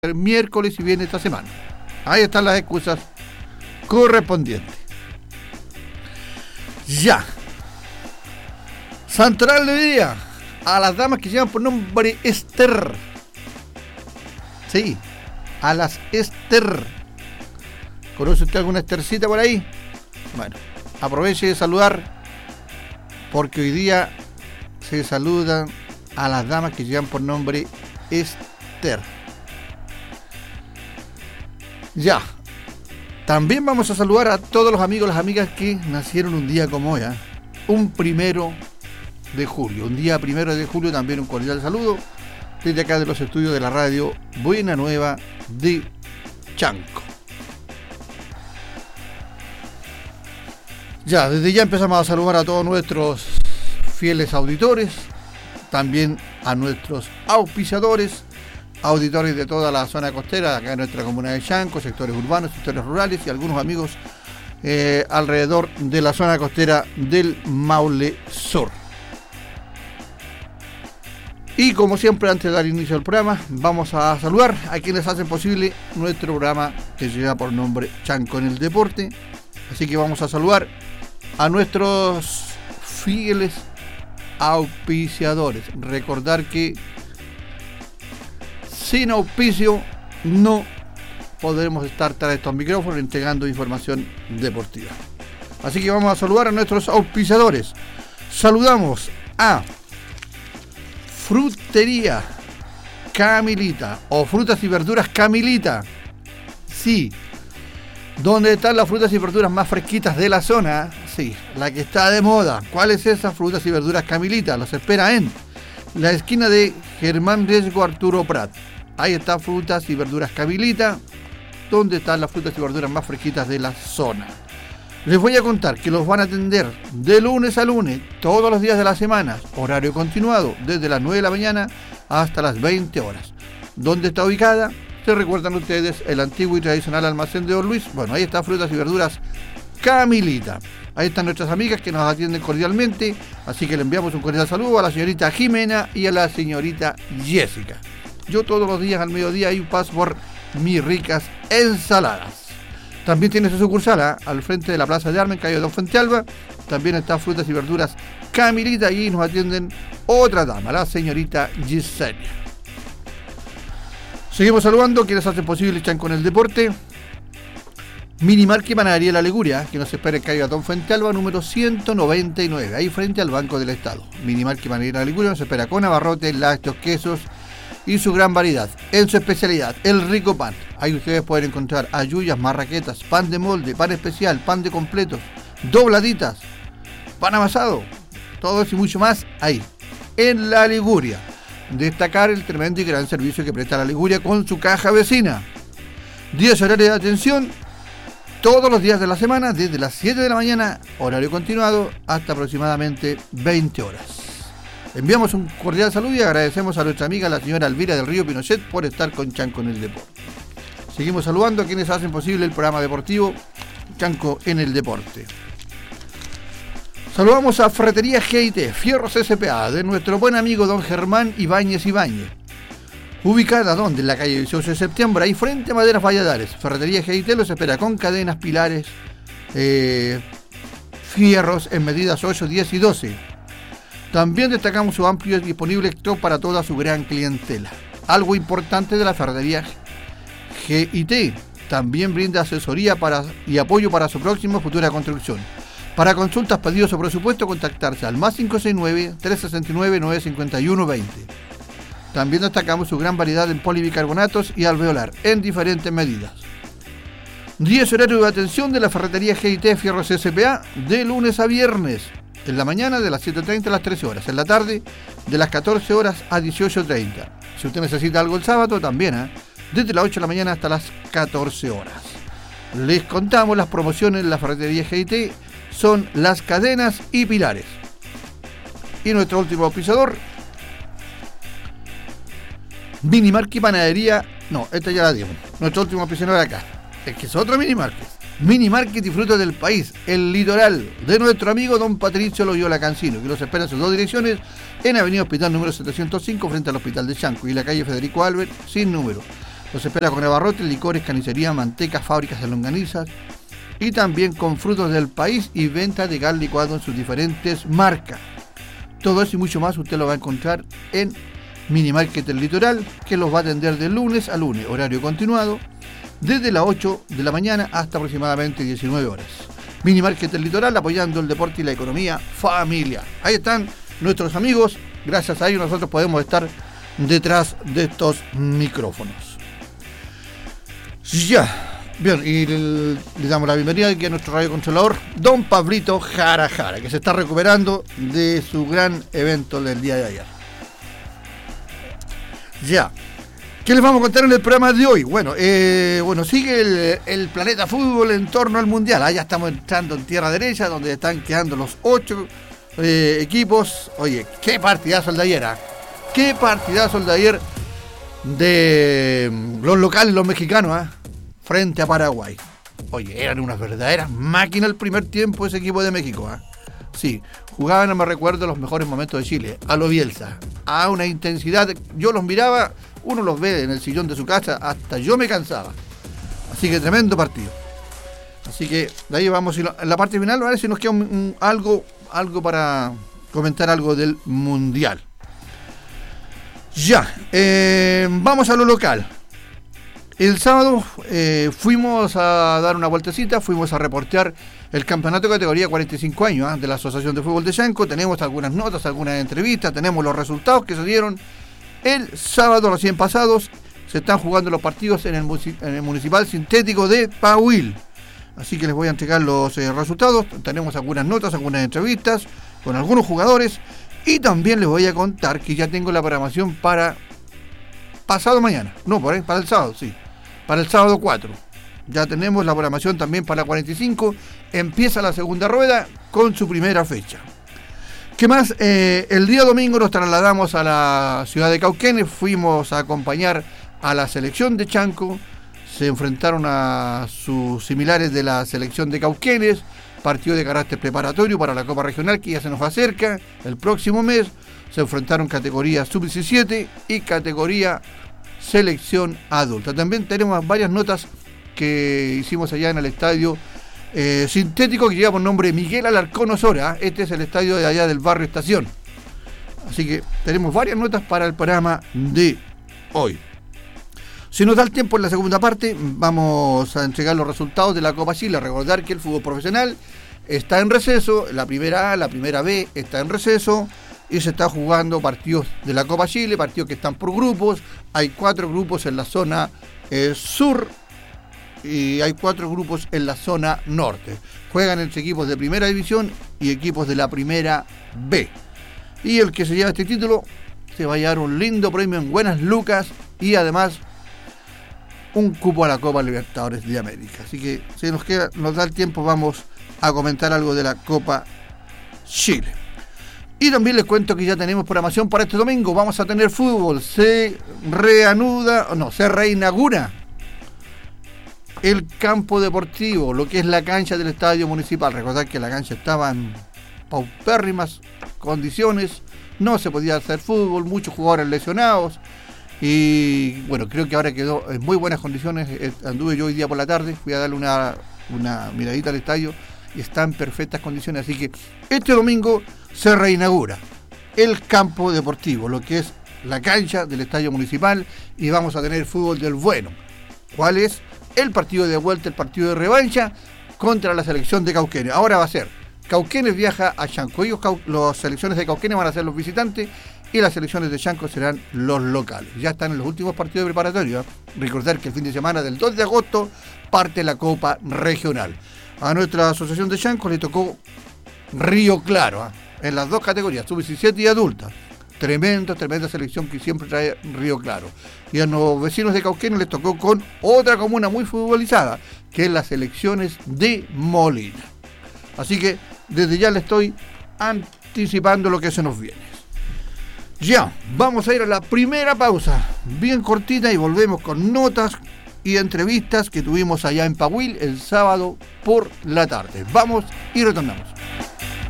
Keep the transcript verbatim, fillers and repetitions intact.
el miércoles y viene esta semana. Ahí están las excusas correspondientes. Ya. Santoral de día a las damas que llevan por nombre Esther. Sí, a las Esther. ¿Conoce usted alguna Esthercita por ahí? Bueno, aproveche de saludar, porque hoy día se saludan a las damas que llevan por nombre Esther. Ya. También vamos a saludar a todos los amigos y las amigas que nacieron un día como hoy, ¿eh? Un primero de julio. Un día primero de julio, también un cordial saludo desde acá de los estudios de la radio Buena Nueva de Chanco. Ya, desde ya empezamos a saludar a todos nuestros fieles auditores, también a nuestros auspiciadores, auditores de toda la zona costera, acá en nuestra comuna de Chanco, sectores urbanos, sectores rurales y algunos amigos eh, alrededor de la zona costera del Maule Sur. Y como siempre, antes de dar inicio al programa, vamos a saludar a quienes hacen posible nuestro programa que lleva por nombre Chanco en el Deporte. Así que vamos a saludar a nuestros fieles auspiciadores. Recordar que sin auspicio no podremos estar tras estos micrófonos entregando información deportiva. Así que vamos a saludar a nuestros auspiciadores. Saludamos a Frutería Camilita o Frutas y Verduras Camilita. Sí, donde están las frutas y verduras más fresquitas de la zona. Sí, la que está de moda. ¿Cuál es esa? Frutas y Verduras Camilita. Los espera en la esquina de Germán Riesgo Arturo Prat. Ahí está Frutas y Verduras Camilita, donde están las frutas y verduras más fresquitas de la zona. Les voy a contar que los van a atender de lunes a lunes, todos los días de la semana, horario continuado, desde las nueve de la mañana hasta las veinte horas. ¿Dónde está ubicada? ¿Se recuerdan ustedes el antiguo y tradicional almacén de Don Luis? Bueno, ahí está Frutas y Verduras Camilita. Ahí están nuestras amigas que nos atienden cordialmente, así que le enviamos un cordial saludo a la señorita Jimena y a la señorita Jessica. Yo todos los días al mediodía hay un paso por mis ricas ensaladas. También tiene su sucursal ¿eh? al frente de la Plaza de Armas, en calle Don Fuentealba. También está Frutas y Verduras Camilita y nos atienden otra dama, la señorita Gisenia. Seguimos saludando a quienes hacen posible Chanco en el Deporte. Minimarket Panadería La Liguria, que nos espera en calle Don Fuentealba, número ciento noventa y nueve, ahí frente al Banco del Estado. Minimarket Panadería La Liguria nos espera con abarrotes, lácteos, quesos y su gran variedad. En su especialidad, el rico pan. Ahí ustedes pueden encontrar ayuyas, marraquetas, pan de molde, pan especial, pan de completos, dobladitas, pan amasado, todo eso y mucho más ahí, en La Liguria. Destacar el tremendo y gran servicio que presta La Liguria con su caja vecina. Días horarios de atención todos los días de la semana, desde las siete de la mañana, horario continuado, hasta aproximadamente veinte horas. Enviamos un cordial saludo y agradecemos a nuestra amiga la señora Elvira del Río Pinochet por estar con Chanco en el Deporte. Seguimos saludando a quienes hacen posible el programa deportivo Chanco en el Deporte. Saludamos a Ferretería G I T, Fierros S P A, de nuestro buen amigo don Germán Ibáñez Ibáñez. Ubicada donde en la calle dieciocho de septiembre, ahí frente a Maderas Valladares. Ferretería G I T los espera con cadenas, pilares, eh, fierros en medidas ocho, diez y doce. También destacamos su amplio y disponible stock para toda su gran clientela. Algo importante de la Ferretería G I T, también brinda asesoría para, y apoyo para su próxima futura construcción. Para consultas, pedidos o presupuesto, contactarse al más cinco seis nueve, tres seis nueve, nueve cinco uno dos cero. También destacamos su gran variedad en polibicarbonatos y alveolar en diferentes medidas. diez horarios de atención de la Ferretería G I T Fierros S P A de lunes a viernes. En la mañana de las siete treinta a las trece horas. En la tarde de las catorce horas a dieciocho treinta. Si usted necesita algo el sábado, también, ¿eh? desde las ocho de la mañana hasta las catorce horas. Les contamos las promociones de la Ferretería G I T. Son las cadenas y pilares. Y nuestro último auspiciador, Minimarket Panadería. No, esta ya la dimos. Nuestro último auspiciador acá. Es que es otro Minimarket. Minimarket y Frutas del País, el litoral, de nuestro amigo don Patricio Loyola Cancino, que los espera en sus dos direcciones, en Avenida Hospital número setecientos cinco, frente al Hospital de Chanco, y la calle Federico Albert, sin número. Los espera con abarrotes, licores, carnicería, mantecas, fábricas de longanizas y también con frutos del país y venta de gas licuado en sus diferentes marcas. Todo eso y mucho más usted lo va a encontrar en Minimarket El Litoral, que los va a atender de lunes a lunes, horario continuado, desde las ocho de la mañana hasta aproximadamente diecinueve horas. Minimarket El Litoral, apoyando el deporte y la economía familiar. Ahí están nuestros amigos, gracias a ellos nosotros podemos estar detrás de estos micrófonos. Ya. Bien, y le, le damos la bienvenida aquí a nuestro radiocontrolador, don Pablito Jara Jara, que se está recuperando de su gran evento del día de ayer. Ya, ¿qué les vamos a contar en el programa de hoy? Bueno, eh, bueno sigue el, el planeta fútbol en torno al mundial. Ah, ya estamos entrando en tierra derecha, donde están quedando los ocho eh, equipos. Oye, qué partidazo el de ayer, ¿eh? Qué partidazo el de ayer de los locales, los mexicanos, ¿eh? Frente a Paraguay. Oye, eran unas verdaderas máquinas el primer tiempo ese equipo de México, ¿eh? Sí, jugaban, no me recuerdo, los mejores momentos de Chile, a lo Bielsa, a una intensidad, yo los miraba, uno los ve en el sillón de su casa, hasta yo me cansaba. Así que tremendo partido. Así que de ahí vamos, en la parte final, a ver si nos queda un, un, algo, algo para comentar algo del Mundial. Ya, eh, vamos a lo local. El sábado eh, fuimos a dar una vueltecita, fuimos a reportear el campeonato de categoría cuarenta y cinco años ¿eh? de la Asociación de Fútbol de Chanco. Tenemos algunas notas, algunas entrevistas, tenemos los resultados que se dieron el sábado recién pasados. Se están jugando los partidos en el, en el Municipal Sintético de Pahuil. Así que les voy a entregar los eh, resultados. Tenemos algunas notas, algunas entrevistas con algunos jugadores. Y también les voy a contar que ya tengo la programación para pasado mañana. No, para el sábado, sí. Para el sábado cuatro. Ya tenemos la programación también para la cuarenta y cinco. Empieza la segunda rueda con su primera fecha. ¿Qué más? Eh, el día domingo nos trasladamos a la ciudad de Cauquenes. Fuimos a acompañar a la selección de Chanco. Se enfrentaron a sus similares de la selección de Cauquenes. Partido de carácter preparatorio para la Copa Regional que ya se nos acerca el próximo mes. Se enfrentaron categoría sub diecisiete y categoría selección adulta. También tenemos varias notas que hicimos allá en el estadio eh, sintético que lleva por nombre Miguel Alarcón Osora. Este es el estadio de allá del barrio Estación. Así que tenemos varias notas para el programa de hoy. Si nos da el tiempo en la segunda parte, vamos a entregar los resultados de la Copa Chile. Recordar que el fútbol profesional está en receso, la primera A, la primera B está en receso y se está jugando partidos de la Copa Chile, partidos que están por grupos. Hay cuatro grupos en la zona eh, sur y hay cuatro grupos en la zona norte. Juegan entre equipos de primera división y equipos de la primera B. Y el que se lleva este título se va a llevar un lindo premio en buenas lucas y además un cupo a la Copa Libertadores de América. Así que si nos queda, nos da el tiempo, vamos a comentar algo de la Copa Chile. Y también les cuento que ya tenemos programación para este domingo. Vamos a tener fútbol. Se reanuda, no, se reinaugura el campo deportivo, lo que es la cancha del Estadio Municipal. Recordad que la cancha estaba en paupérrimas condiciones, no se podía hacer fútbol, muchos jugadores lesionados. Y bueno, creo que ahora quedó en muy buenas condiciones. Anduve yo hoy día por la tarde, fui a darle una, una miradita al estadio y está en perfectas condiciones. Así que este domingo se reinaugura el campo deportivo, lo que es la cancha del Estadio Municipal, y vamos a tener fútbol del bueno. ¿Cuál es? El partido de vuelta, el partido de revancha contra la selección de Cauquenes. Ahora va a ser Cauquenes viaja a Chanco. Ellos, las selecciones de Cauquenes van a ser los visitantes y las selecciones de Chanco serán los locales. Ya están en los últimos partidos preparatorios. Recordar que el fin de semana del dos de agosto parte la Copa Regional. A nuestra asociación de Chanco le tocó Río Claro, ¿eh? en las dos categorías, sub diecisiete y adulta. Tremenda, tremenda selección que siempre trae Río Claro. Y a los vecinos de Cauquenes les tocó con otra comuna muy futbolizada, que es las selecciones de Molina. Así que desde ya le estoy anticipando lo que se nos viene. Ya, vamos a ir a la primera pausa, bien cortita, y volvemos con notas y entrevistas que tuvimos allá en Pahuil el sábado por la tarde. Vamos y retornamos.